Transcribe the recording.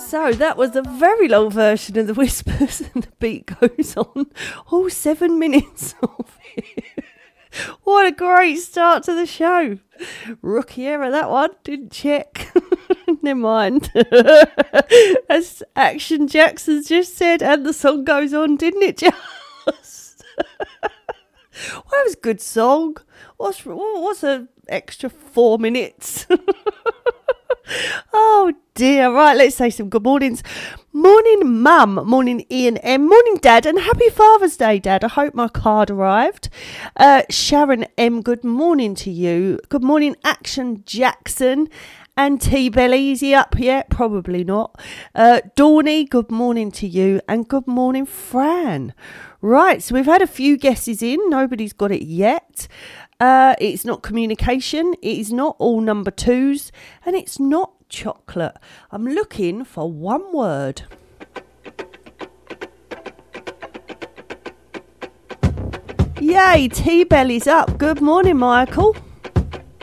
So that was a very long version of the Whispers, and the beat goes on all 7 minutes of it. What a great start to the show. Rookie error, that one. Didn't check. Never mind. As Action Jackson just said, and the song goes on, didn't it just? Well, that was a good song. What's an extra 4 minutes? Oh dear. Right, let's say some good mornings. Morning Mum, morning Ian M, morning Dad, and happy Father's Day, Dad. I hope my card arrived. Sharon M, good morning to you. Good morning Action Jackson. And T-Belly, is he up yet? Probably not. Dawny, good morning to you. And good morning Fran. Right, so we've had a few guesses in. Nobody's got it yet. It's not communication. It is not all number twos. And it's not chocolate. I'm looking for one word. Yay, T-Belly's up. Good morning, Michael.